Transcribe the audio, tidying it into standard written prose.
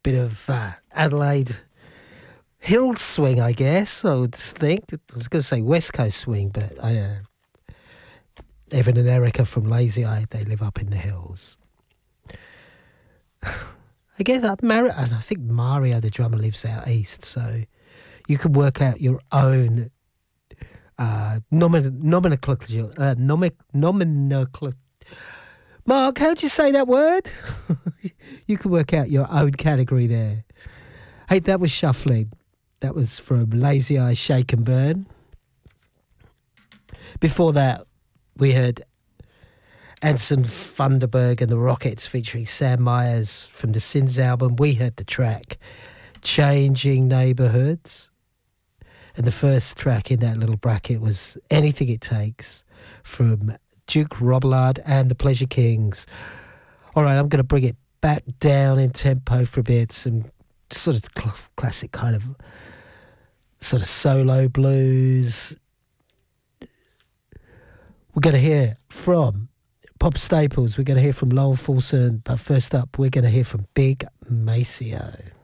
bit of Adelaide hill swing, I guess. I would think. I was going to say West Coast swing, but Evan and Erica from Lazy Eye, they live up in the hills. I guess and I think Mario, the drummer, lives out east, so you can work out your own nomenclature. Mark, how'd you say that word? You can work out your own category there. Hey, that was Shuffling. That was from Lazy Eye, Shake and Burn. Before that, we heard Anson Funderburg and the Rockets featuring Sam Myers from the Sins album. We heard the track Changing Neighborhoods. And the first track in that little bracket was Anything It Takes from Duke Robillard and the Pleasure Kings. All right, I'm going to bring it back down in tempo for a bit. Some sort of classic kind of sort of solo blues. We're going to hear from Pop Staples. We're going to hear from Lowell Fulson. But first up, we're going to hear from Big Maceo.